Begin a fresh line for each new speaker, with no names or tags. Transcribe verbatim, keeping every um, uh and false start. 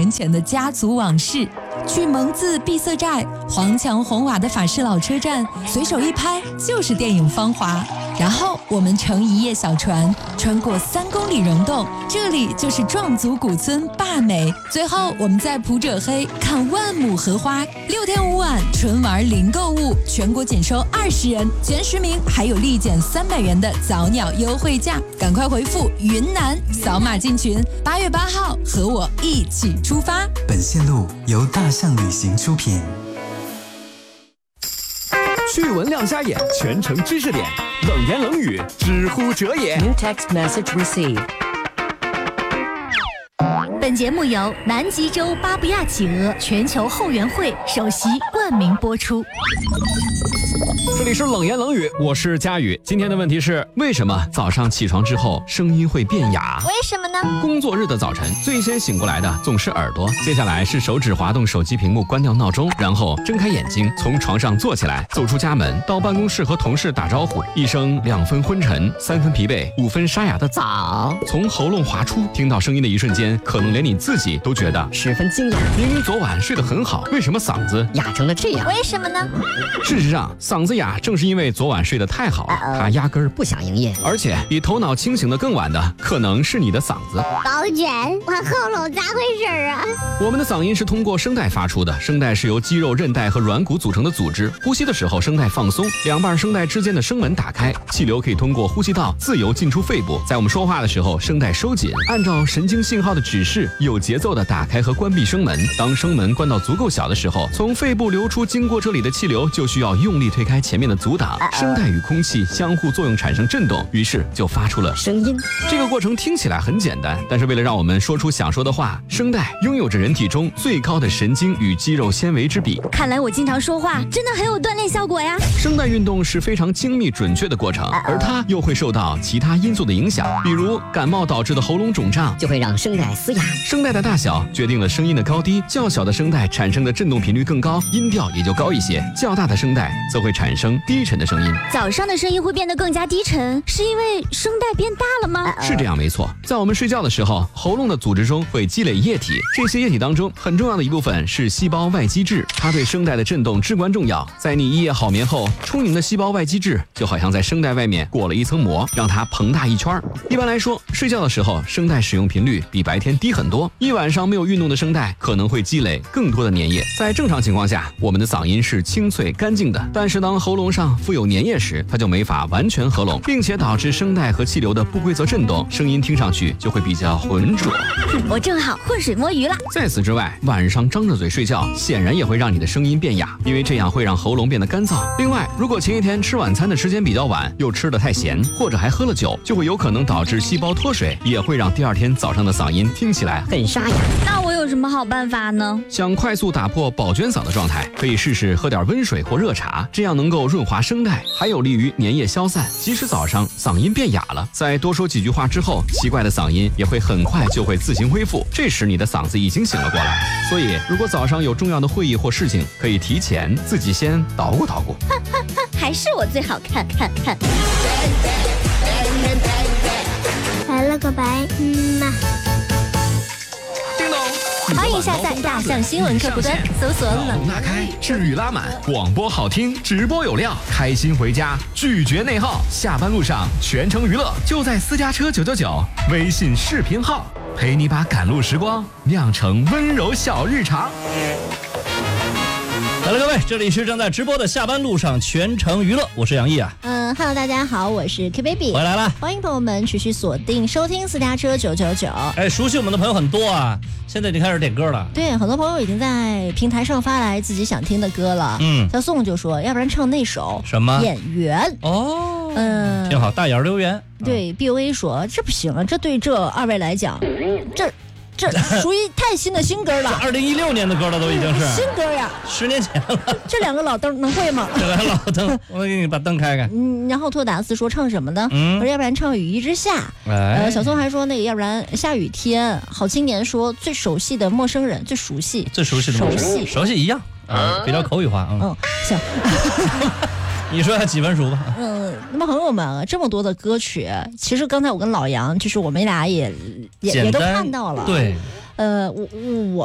年前的家族往事，去蒙自闭塞寨，黄墙红瓦的法式老车站，随手一拍就是电影《芳华》。然后我们乘一叶小船，穿过三公里溶洞，这里就是壮族古村坝美。最后我们在普者黑看万亩荷花，六天五晚纯玩零购物，全国仅收二十人，前十名还有立减三百元的早鸟优惠价，赶快回复云南扫码进群。八月八号和我一起出发。
本线路由大象旅行出品。
趣闻亮瞎眼，全程知识点，冷言冷语，知乎者也。
New text message received。
本节目由南极洲巴布亚企鹅全球后援会首席冠名播出。
这里是冷言冷语，我是佳宇。今天的问题是：为什么早上起床之后声音会变哑？
为什么呢？
工作日的早晨，最先醒过来的总是耳朵，接下来是手指滑动手机屏幕，关掉闹钟，然后睁开眼睛，从床上坐起来，走出家门，到办公室和同事打招呼，一声两分昏沉，三分疲惫，五分沙哑的早，从喉咙滑出，听到声音的一瞬间，可能连你自己都觉得
十分惊讶。
明明昨晚睡得很好，为什么嗓子
哑成了这样？
为什么呢？
事实上，嗓子哑正是因为昨晚睡得太好了，他压根儿
不想营业，
而且比头脑清醒的更晚的，可能是你的嗓子。
宝卷，我喉咙咋回事啊？
我们的嗓音是通过声带发出的，声带是由肌肉、韧带和软骨组成的组织。呼吸的时候，声带放松，两瓣声带之间的声门打开，气流可以通过呼吸道自由进出肺部。在我们说话的时候，声带收紧，按照神经信号的指示，有节奏的打开和关闭声门。当声门关到足够小的时候，从肺部流出经过这里的气流，就需要用力推开前面的阻挡，声带与空气相互作用产生震动，于是就发出了
声音。
这个过程听起来很简单，但是为了让我们说出想说的话，声带拥有着人体中最高的神经与肌肉纤维之比。
看来我经常说话真的很有锻炼效果呀。
声带运动是非常精密准确的过程，而它又会受到其他因素的影响，比如感冒导致的喉咙肿胀
就会让声带嘶哑。
声带的大小决定了声音的高低，较小的声带产生的振动频率更高，音调也就高一些，较大的声带则会产生低沉的声音。
早上的声音会变得更加低沉，是因为声带变大了吗？
是这样没错，在我们睡觉的时候，喉咙的组织中会积累液体，这些液体当中很重要的一部分是细胞外基质，它对声带的振动至关重要。在你一夜好眠后，充盈的细胞外基质就好像在声带外面裹了一层膜，让它膨大一圈。一般来说，睡觉的时候声带使用频率比白天低很多，一晚上没有运动的声带可能会积累更多的粘液。在正常情况下，我们的嗓音是清脆干净的，但是当喉咙上附有粘液时，它就没法完全合拢，并且导致声带和气流的不规则震动，声音听上去就会比较浑浊。
我正好浑水摸鱼了。
在此之外，晚上张着嘴睡觉显然也会让你的声音变哑，因为这样会让喉咙变得干燥。另外，如果前一天吃晚餐的时间比较晚，又吃得太咸，或者还喝了酒，就会有可能导致细胞脱水，也会让第二天早上的嗓音听起来
很沙哑。
那我有什么好办法呢？
想快速打破饱卷嗓的状态，可以试试喝点温水或热茶，这样能够润滑声带，还有利于粘液消散。即使早上嗓音变哑了，再多说几句话之后，奇怪的嗓音也会很快就会自行恢复，这时你的嗓子已经醒了过来。所以如果早上有重要的会议或事情，可以提前自己先捣鼓捣鼓。
还是我最好看看看。
来了个白，嗯呐。
叮咚！
欢迎下载大象新闻客户端，搜索冷
拉开，治愈拉满，广播好听，直播有料，开心回家，拒绝内耗，下班路上全程娱乐，就在私家车九九九微信视频号，陪你把赶路时光酿成温柔小日常。
来了，各位，这里是正在直播的下班路上全程娱乐，我是杨毅啊。
嗯 ，Hello， 大家好，我是 K Baby，
回来了，
欢迎朋友们持续锁定收听私家车九九九。
哎，熟悉我们的朋友很多啊，现在已经开始点歌了。
对，很多朋友已经在平台上发来自己想听的歌了。嗯，小宋就说，要不然唱那首
什么
演员
哦，
嗯，
挺好，大眼留言。
对 ，B O A 说这不行啊，这对这二位来讲，这。这属于太新的新歌了，
二零一六年的歌了，都已经是
新歌呀，
十年前了。
这两个老灯能会吗？
这两个老灯，我给你把灯开开。
嗯，然后托达斯说唱什么呢？嗯，要不然唱雨一之下。
哎，
呃，小宋还说那个，要不然下雨天。好青年说最熟悉的陌生人，最熟悉，
最熟悉的陌生人，熟悉熟悉一样啊，比较口语化。嗯，
嗯行。
你说下几分熟吧？
嗯，那么朋友们，这么多的歌曲，其实刚才我跟老杨，就是我们俩也也也都看到了。
对。
呃，我我